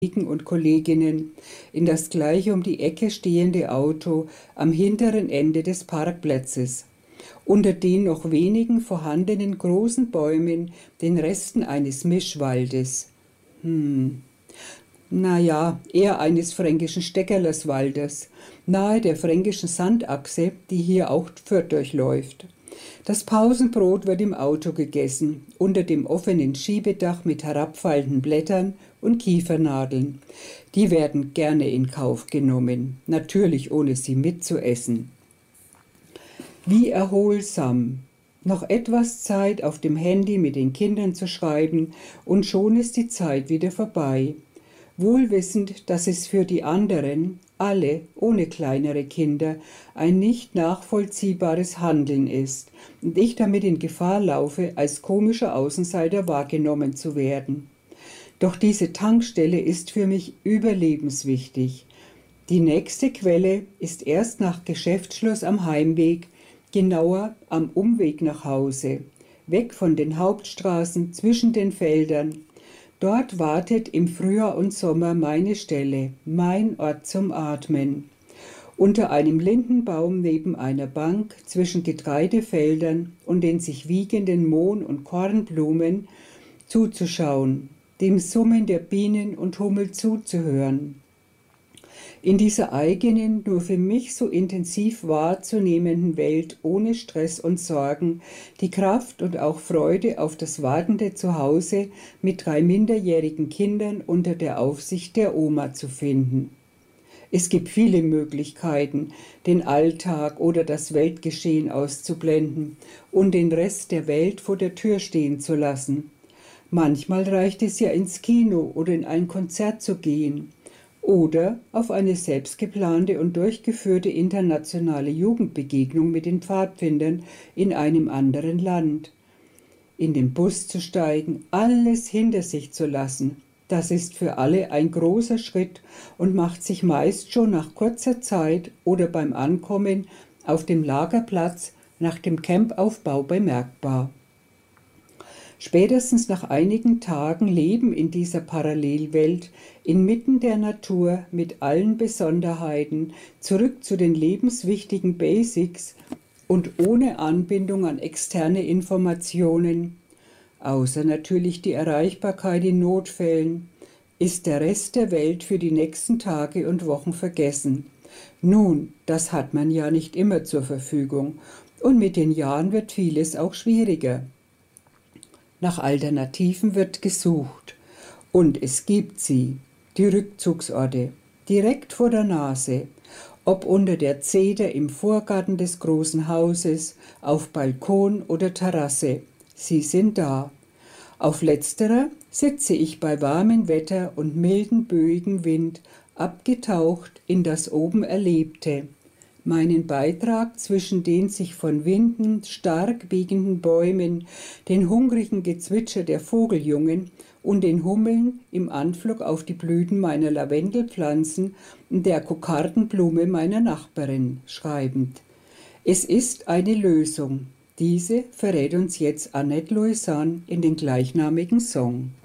und Kolleginnen in das gleich um die Ecke stehende Auto am hinteren Ende des Parkplatzes, unter den noch wenigen vorhandenen großen Bäumen, den Resten eines Mischwaldes. Naja, eher eines fränkischen Steckerlerswaldes, nahe der fränkischen Sandachse, die hier auch Fürth durchläuft. Das Pausenbrot wird im Auto gegessen, unter dem offenen Schiebedach mit herabfallenden Blättern und Kiefernadeln. Die werden gerne in Kauf genommen, natürlich ohne sie mitzuessen. Wie erholsam! Noch etwas Zeit auf dem Handy mit den Kindern zu schreiben und schon ist die Zeit wieder vorbei. Wohlwissend, dass es für die anderen, alle ohne kleinere Kinder, ein nicht nachvollziehbares Handeln ist und ich damit in Gefahr laufe, als komischer Außenseiter wahrgenommen zu werden. Doch diese Tankstelle ist für mich überlebenswichtig. Die nächste Quelle ist erst nach Geschäftsschluss am Heimweg, genauer am Umweg nach Hause, weg von den Hauptstraßen zwischen den Feldern. Dort wartet im Frühjahr und Sommer meine Stelle, mein Ort zum Atmen. Unter einem Lindenbaum neben einer Bank zwischen Getreidefeldern und den sich wiegenden Mohn- und Kornblumen zuzuschauen, dem Summen der Bienen und Hummel zuzuhören. In dieser eigenen, nur für mich so intensiv wahrzunehmenden Welt ohne Stress und Sorgen die Kraft und auch Freude auf das wartende Zuhause mit 3 minderjährigen Kindern unter der Aufsicht der Oma zu finden. Es gibt viele Möglichkeiten, den Alltag oder das Weltgeschehen auszublenden und den Rest der Welt vor der Tür stehen zu lassen. Manchmal reicht es ja ins Kino oder in ein Konzert zu gehen. Oder auf eine selbstgeplante und durchgeführte internationale Jugendbegegnung mit den Pfadfindern in einem anderen Land. In den Bus zu steigen, alles hinter sich zu lassen, das ist für alle ein großer Schritt und macht sich meist schon nach kurzer Zeit oder beim Ankommen auf dem Lagerplatz nach dem Campaufbau bemerkbar. Spätestens nach einigen Tagen Leben in dieser Parallelwelt, inmitten der Natur mit allen Besonderheiten, zurück zu den lebenswichtigen Basics und ohne Anbindung an externe Informationen, außer natürlich die Erreichbarkeit in Notfällen, ist der Rest der Welt für die nächsten Tage und Wochen vergessen. Nun, das hat man ja nicht immer zur Verfügung und mit den Jahren wird vieles auch schwieriger. Nach Alternativen wird gesucht. Und es gibt sie, die Rückzugsorte, direkt vor der Nase, ob unter der Zeder im Vorgarten des großen Hauses, auf Balkon oder Terrasse. Sie sind da. Auf letzterer sitze ich bei warmem Wetter und milden böigen Wind, abgetaucht in das oben Erlebte. Meinen Beitrag zwischen den sich von Winden stark biegenden Bäumen, den hungrigen Gezwitscher der Vogeljungen und den Hummeln im Anflug auf die Blüten meiner Lavendelpflanzen und der Kokardenblume meiner Nachbarin, schreibend. Es ist eine Lösung. Diese verrät uns jetzt Annette Louisan in den gleichnamigen Song.